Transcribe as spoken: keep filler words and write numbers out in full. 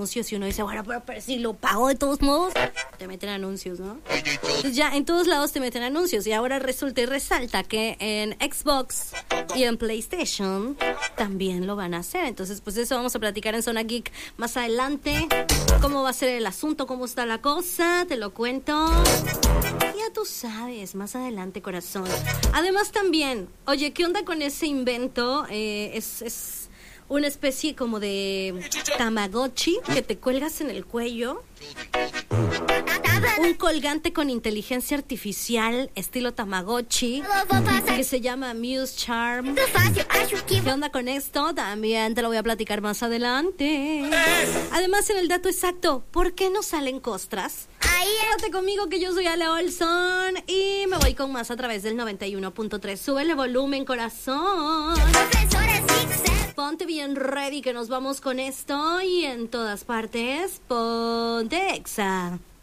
anuncios y uno dice, bueno, pero, pero si lo pago de todos modos, te meten anuncios, ¿no? Entonces ya en todos lados te meten anuncios y ahora resulta y resalta que en Xbox y en PlayStation también lo van a hacer. Entonces, pues eso vamos a platicar en Zona Geek más adelante. ¿Cómo va a ser el asunto? ¿Cómo está la cosa? Te lo cuento. Ya tú sabes, más adelante, corazón. Además también, oye, ¿qué onda con ese invento? Eh, es, es una especie como de Tamagotchi que te cuelgas en el cuello. Un colgante con inteligencia artificial estilo Tamagotchi que se llama Muse Charm. ¿Qué onda con esto? También te lo voy a platicar más adelante. Además, en el dato exacto, ¿por qué no salen costras? Quédate conmigo que yo soy Ale Olson y me voy con más a través del noventa y uno punto tres. Súbele volumen, corazón. Ponte bien ready que nos vamos con esto y en todas partes, ponte Exa.